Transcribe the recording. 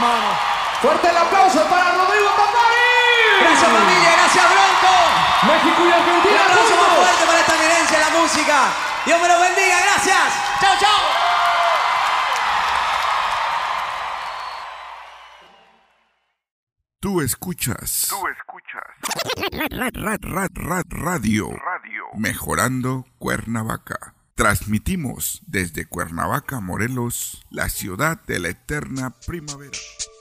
hermano. Fuerte el aplauso para Rodrigo Tacari. Gracias familia, gracias Bronco. México y Argentina. Un aplauso más juntos. fuerte para esta eminencia de la música. Dios me los bendiga, gracias. Chao, chao. Tú escuchas. Radio. Mejorando Cuernavaca. Transmitimos desde Cuernavaca, Morelos, la ciudad de la eterna primavera.